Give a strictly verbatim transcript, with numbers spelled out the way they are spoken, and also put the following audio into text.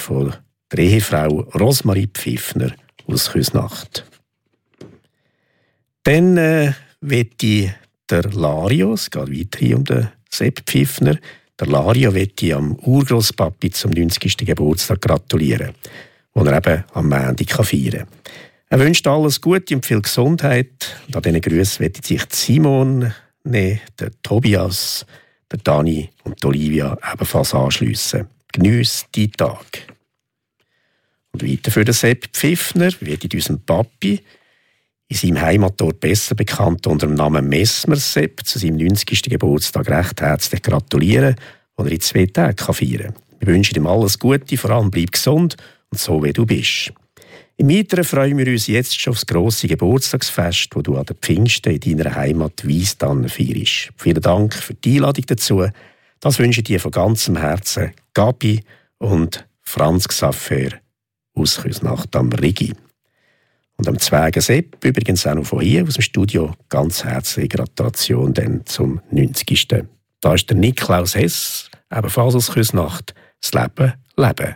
von der Ehefrau Rosmarie Pfiffner aus Küsnacht. Dann äh, möchte der Lario, es geht weiter um den Sepp Pfiffner, der Lario möchte am Urgroßpapi zum neunzigsten Geburtstag gratulieren, den er eben am Montag feiern kann. Er wünscht alles Gute und viel Gesundheit. Und an diesen Grüssen möchte sich Simon, nee, der Tobias, der Dani und die Olivia ebenfalls anschliessen. Geniesse die Tag. Und weiter für den Sepp Pfiffner wird unserem Papi, in seinem Heimatort besser bekannt unter dem Namen Messmer Sepp, zu seinem neunzigsten Geburtstag recht herzlich gratulieren, den er in zwei Tagen feiern kann. Wir wünschen ihm alles Gute, vor allem bleib gesund und so wie du bist. Im Weiteren freuen wir uns jetzt schon auf das grosse Geburtstagsfest, das du an den Pfingsten in deiner Heimat Weisstannen feierst. Vielen Dank für die Einladung dazu. Das wünsche ich dir von ganzem Herzen Gabi und Franz Xaver aus Küsnacht am Rigi. Und am zweiten Sepp, übrigens auch noch von hier aus dem Studio, ganz herzliche Gratulation dann zum neunzigsten Da ist der Niklaus Hess, ebenfalls aus Küsnacht. Das Leben, Leben.